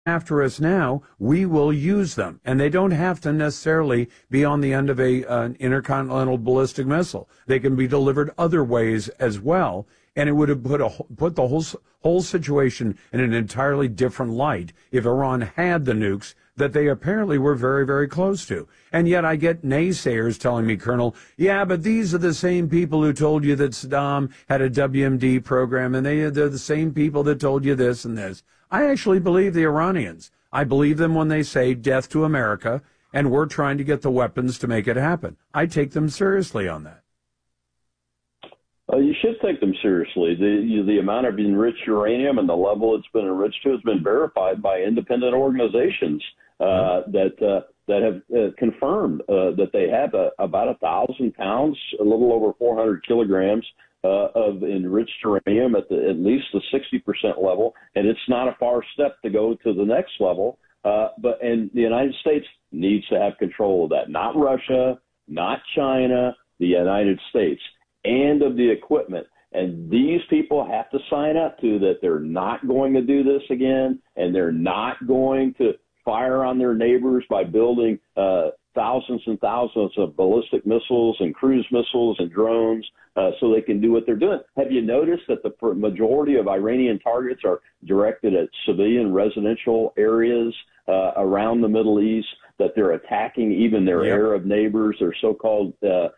after us now, we will use them. And they don't have to necessarily be on the end of an intercontinental ballistic missile. They can be delivered other ways as well. And it would have put the whole situation in an entirely different light if Iran had the nukes that they apparently were very, very close to. And yet I get naysayers telling me, Colonel, yeah, but these are the same people who told you that Saddam had a WMD program, and they're the same people that told you this and this. I actually believe the Iranians. I believe them when they say death to America, and we're trying to get the weapons to make it happen. I take them seriously on that. You should take them seriously. The amount of enriched uranium and the level it's been enriched to has been verified by independent organizations that have confirmed that they have about 1,000 pounds, a little over 400 kilograms of enriched uranium at least the 60% level, and it's not a far step to go to the next level. And the United States needs to have control of that, not Russia, not China, the United States, and of the equipment. And these people have to sign up to that they're not going to do this again, and they're not going to fire on their neighbors by building thousands and thousands of ballistic missiles and cruise missiles and drones so they can do what they're doing. Have you noticed that the majority of Iranian targets are directed at civilian residential areas around the Middle East, that they're attacking even their Arab neighbors, their so-called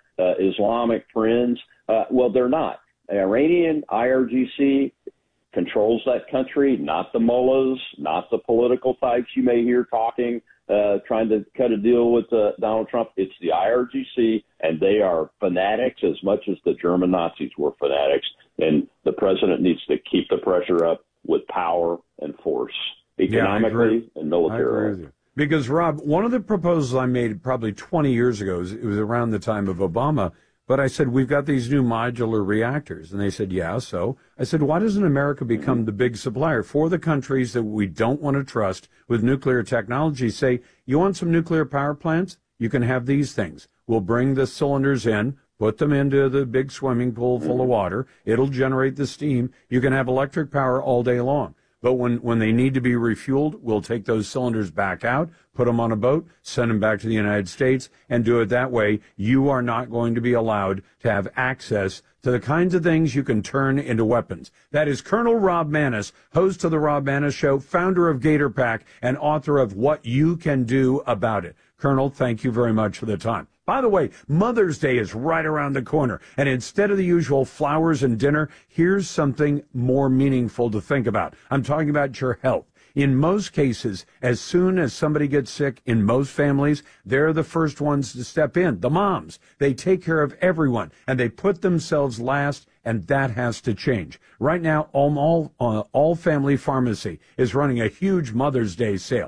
Islamic friends? Well, they're not. Iranian IRGC controls that country, not the mullahs, not the political types you may hear talking, trying to cut a deal with Donald Trump. It's the IRGC, and they are fanatics as much as the German Nazis were fanatics. And the president needs to keep the pressure up with power and force, economically and militarily. I agree with you. Because, Rob, one of the proposals I made probably 20 years ago, it was around the time of Obama, but I said, we've got these new modular reactors. And they said, yeah, so. I said, why doesn't America become the big supplier for the countries that we don't want to trust with nuclear technology? Say, you want some nuclear power plants? You can have these things. We'll bring the cylinders in, put them into the big swimming pool full of water. It'll generate the steam. You can have electric power all day long. But when they need to be refueled, we'll take those cylinders back out, put them on a boat, send them back to the United States, and do it that way. You are not going to be allowed to have access to the kinds of things you can turn into weapons. That is Colonel Rob Maness, host of The Rob Maness Show, founder of Gator Pack, and author of What You Can Do About It. Colonel, thank you very much for the time. By the way, Mother's Day is right around the corner, and instead of the usual flowers and dinner, here's something more meaningful to think about. I'm talking about your health. In most cases, as soon as somebody gets sick, in most families, they're the first ones to step in, the moms. They take care of everyone, and they put themselves last, and that has to change. Right now, All Family Pharmacy is running a huge Mother's Day sale.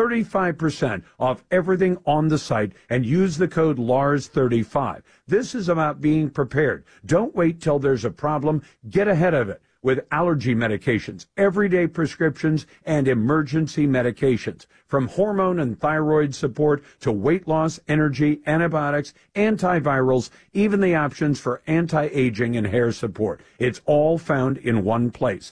35% off everything on the site, and use the code LARS35. This is about being prepared. Don't wait till there's a problem. Get ahead of it with allergy medications, everyday prescriptions, and emergency medications. From hormone and thyroid support to weight loss, energy, antibiotics, antivirals, even the options for anti-aging and hair support. It's all found in one place,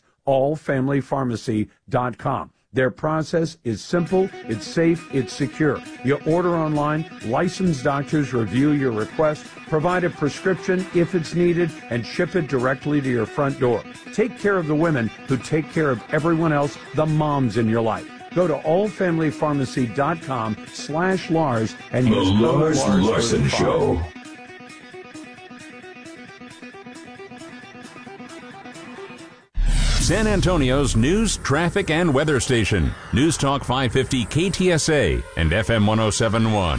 allfamilypharmacy.com. Their process is simple, it's safe, it's secure. You order online, licensed doctors review your request, provide a prescription if it's needed, and ship it directly to your front door. Take care of the women who take care of everyone else, the moms in your life. Go to allfamilypharmacy.com/Lars and use The Lars Larson Show. San Antonio's news, traffic, and weather station. News Talk 550 KTSA and FM 107.1.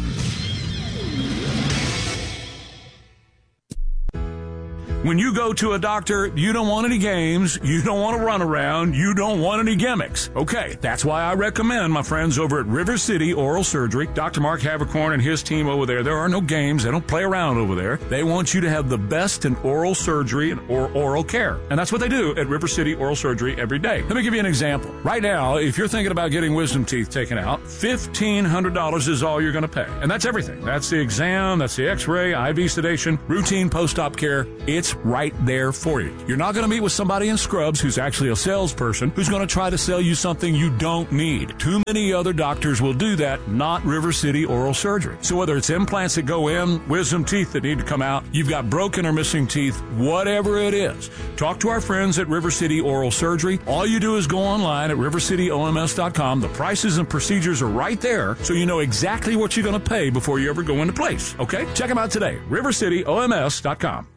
When you go to a doctor, you don't want any games, you don't want to run around, you don't want any gimmicks. Okay, that's why I recommend my friends over at River City Oral Surgery. Dr. Mark Havercorn and his team over there are no games. They don't play around over there. They want you to have the best in oral surgery or oral care. And that's what they do at River City Oral Surgery every day. Let me give you an example. Right now, if you're thinking about getting wisdom teeth taken out, $1,500 is all you're going to pay. And that's everything. That's the exam, that's the x-ray, IV sedation, routine post-op care. It's right there for you. You're not going to meet with somebody in scrubs who's actually a salesperson who's going to try to sell you something you don't need. Too many other doctors will do that, not River City Oral Surgery. So whether it's implants that go in, wisdom teeth that need to come out, you've got broken or missing teeth, whatever it is, talk to our friends at River City Oral Surgery. All you do is go online at rivercityoms.com. The prices and procedures are right there, so you know exactly what you're going to pay before you ever go into place. Okay? Check them out today. rivercityoms.com.